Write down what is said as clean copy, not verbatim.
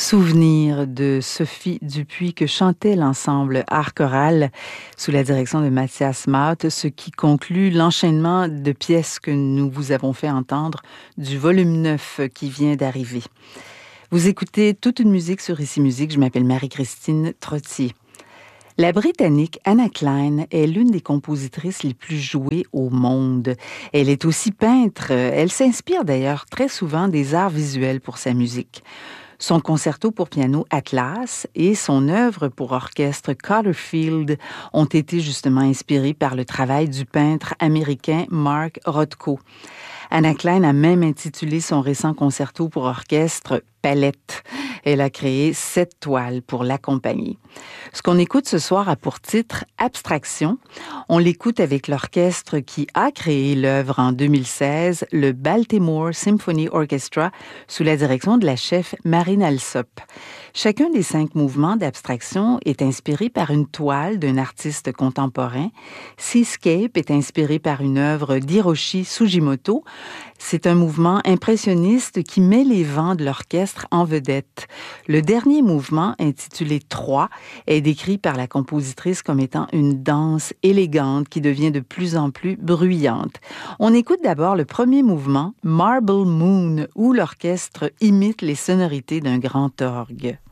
Souvenir de Sophie Dupuis que chantait l'ensemble Art choral sous la direction de Mathias Maut, ce qui conclut l'enchaînement de pièces que nous vous avons fait entendre du volume 9 qui vient d'arriver. Vous écoutez toute une musique sur Ici Musique, je m'appelle Marie-Christine Trottier. La Britannique Anna Klein est l'une des compositrices les plus jouées au monde. Elle est aussi peintre. Elle s'inspire d'ailleurs très souvent des arts visuels pour sa musique. Son concerto pour piano Atlas et son œuvre pour orchestre Cotterfield ont été justement inspirés par le travail du peintre américain Mark Rothko. Anna Klein a même intitulé son récent concerto pour orchestre Palette. Elle a créé 7 toiles pour l'accompagner. Ce qu'on écoute ce soir a pour titre Abstraction. On l'écoute avec l'orchestre qui a créé l'œuvre en 2016, le Baltimore Symphony Orchestra, sous la direction de la chef Marine Alsop. Chacun des 5 mouvements d'abstraction est inspiré par une toile d'un artiste contemporain. Seascape est inspiré par une œuvre d'Hiroshi Sugimoto. C'est un mouvement impressionniste qui met les vents de l'orchestre en vedette. Le dernier mouvement, intitulé 3, est décrit par la compositrice comme étant une danse élégante qui devient de plus en plus bruyante. On écoute d'abord le premier mouvement, Marble Moon, où l'orchestre imite les sonorités d'un grand orgue.